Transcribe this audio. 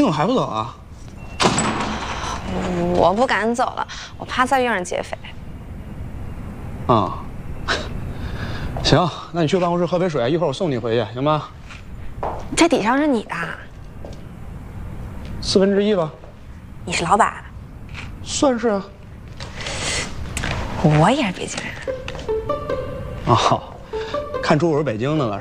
怎么还不走啊？ 我不敢走了，我怕再遇上劫匪。 啊，行，那你去办公室喝杯水，一会儿我送你回去，行吗？ 这底上是你的 1/4吧。 你是老板？ 算是啊。 我也是北京人。 哦，看出我是北京的了。